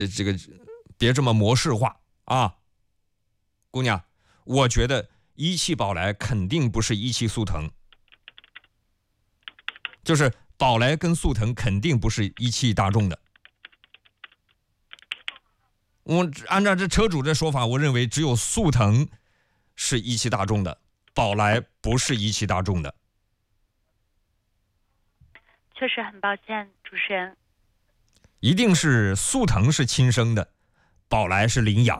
这个别这么模式化啊，姑娘，我觉得一汽宝来肯定不是一汽速腾，就是宝来跟速腾肯定不是一汽大众的。我按照这车主这说法，我认为只有速腾是一汽大众的，宝来不是一汽大众的。 确实很抱歉，主持人。 一定是速腾是亲生的，宝来是领养。